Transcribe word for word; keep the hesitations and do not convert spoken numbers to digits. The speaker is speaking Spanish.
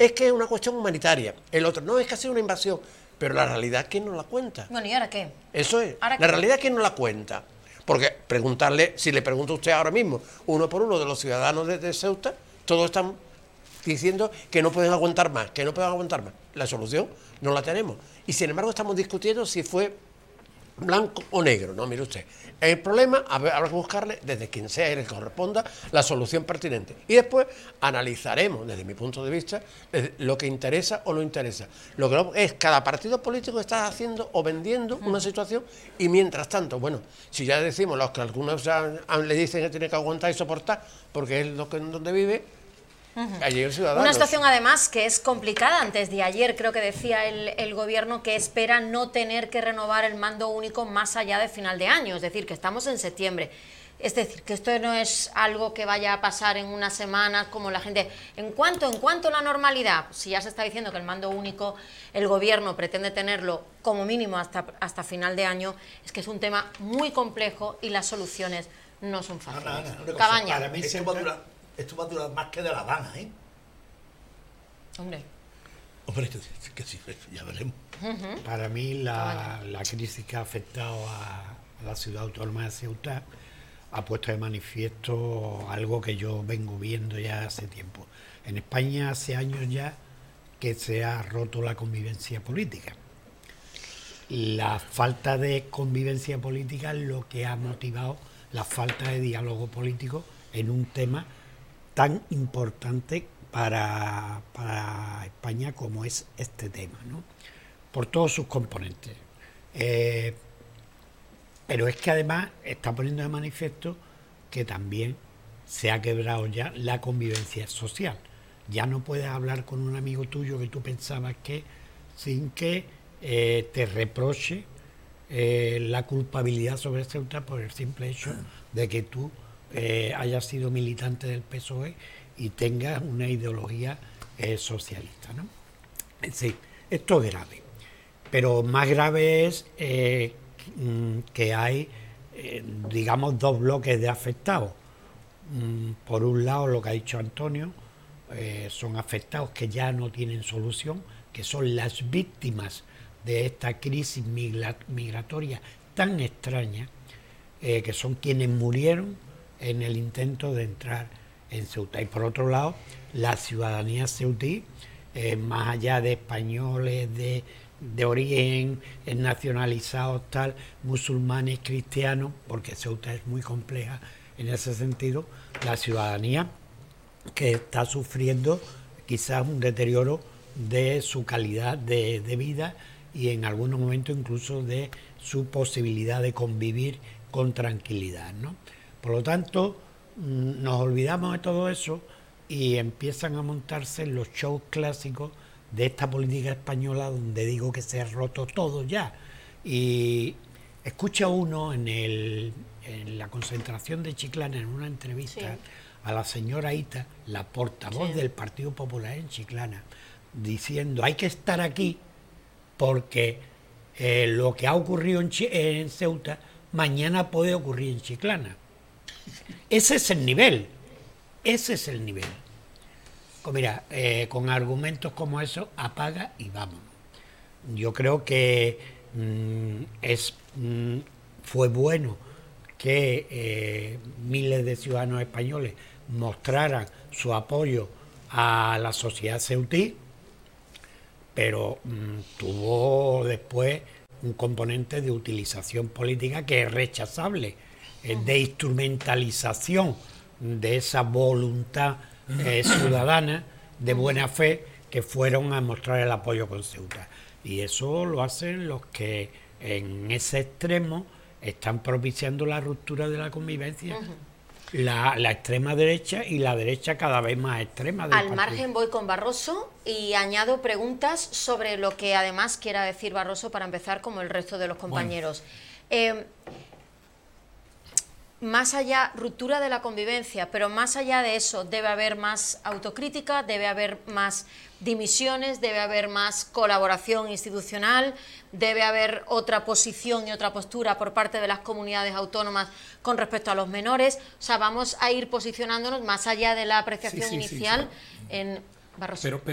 es que es una cuestión humanitaria. El otro, no, es que ha sido una invasión. Pero la realidad, ¿quién nos la cuenta? Bueno, ¿y ahora qué? Eso es. ¿Ahora La qué? realidad, ¿quién nos la cuenta? Porque preguntarle, si le pregunta a usted ahora mismo, uno por uno de los ciudadanos de, de Ceuta, todos están diciendo que no pueden aguantar más, que no pueden aguantar más. La solución no la tenemos. Y sin embargo estamos discutiendo si fue blanco o negro. No, mire usted, el problema habrá que buscarle desde quien sea y le corresponda la solución pertinente. Y después analizaremos, desde mi punto de vista, lo que interesa o no interesa. Lo que no es cada partido político está haciendo o vendiendo una situación, y mientras tanto, bueno, si ya decimos los que algunos ya le dicen que tiene que aguantar y soportar porque es lo que en donde vive. Uh-huh. Ayer Una situación además que es complicada. Antes de ayer creo que decía el, el gobierno que espera no tener que renovar el mando único más allá de final de año, es decir, que estamos en septiembre. Es decir, que esto no es algo que vaya a pasar en unas semanas, como la gente... ¿En cuanto, en cuanto a la normalidad? Si ya se está diciendo que el mando único, el gobierno pretende tenerlo como mínimo hasta, hasta final de año, es que es un tema muy complejo y las soluciones no son fáciles. No, no, no, Cabaña. Para mí esto, va a durar, esto va a durar más que de La Habana, ¿eh? Hombre. Hombre, que sí, ya veremos. Uh-huh. Para mí la, la crisis que ha afectado a, a la ciudad autónoma de Ceuta ha puesto de manifiesto algo que yo vengo viendo ya hace tiempo. En España hace años ya que se ha roto la convivencia política. La falta de convivencia política es lo que ha motivado la falta de diálogo político en un tema tan importante para, para España como es este tema, ¿no? Por todos sus componentes. Eh, pero es que además está poniendo de manifiesto que también se ha quebrado ya la convivencia social. Ya no puedes hablar con un amigo tuyo que tú pensabas que, sin que eh, te reproche eh, la culpabilidad sobre Ceuta por el simple hecho de que tú eh, hayas sido militante del P S O E y tengas una ideología eh, socialista, ¿no? Sí, esto es grave. Pero más grave es eh, que hay, eh, digamos, dos bloques de afectados. Mm, por un lado, lo que ha dicho Antonio, eh, son afectados que ya no tienen solución, que son las víctimas de esta crisis migra migratoria tan extraña, eh, que son quienes murieron en el intento de entrar en Ceuta. Y por otro lado, la ciudadanía ceutí, eh, más allá de españoles, de de origen nacionalizados, tal, musulmanes, cristianos, porque Ceuta es muy compleja en ese sentido, la ciudadanía que está sufriendo quizás un deterioro de su calidad de, de vida y en algunos momentos incluso de su posibilidad de convivir con tranquilidad, ¿no? Por lo tanto, nos olvidamos de todo eso y empiezan a montarse los shows clásicos de esta política española, donde digo que se ha roto todo ya. Y escucha uno en, el, en la concentración de Chiclana, en una entrevista, sí, a la señora Ita, la portavoz sí. del Partido Popular en Chiclana, diciendo, hay que estar aquí porque eh, lo que ha ocurrido en, Ch en Ceuta, mañana puede ocurrir en Chiclana. Ese es el nivel, ese es el nivel. Mira, eh, con argumentos como eso, apaga y vámonos. Yo creo que mmm, es, mmm, fue bueno que eh, miles de ciudadanos españoles mostraran su apoyo a la sociedad ceutí, pero mmm, tuvo después un componente de utilización política que es rechazable, eh, de instrumentalización de esa voluntad Eh, ciudadanas de buena fe que fueron a mostrar el apoyo con Ceuta. Y eso lo hacen los que en ese extremo están propiciando la ruptura de la convivencia. Uh-huh. la, la extrema derecha y la derecha cada vez más extrema del Al partido. margen voy con Barroso y añado preguntas sobre lo que además quiera decir Barroso para empezar, como el resto de los compañeros. Bueno. Eh, Más allá, ruptura de la convivencia, pero más allá de eso, debe haber más autocrítica, debe haber más dimisiones, debe haber más colaboración institucional, debe haber otra posición y otra postura por parte de las comunidades autónomas con respecto a los menores. O sea, vamos a ir posicionándonos más allá de la apreciación sí, sí, inicial sí, sí. en Barroso. Pero, pero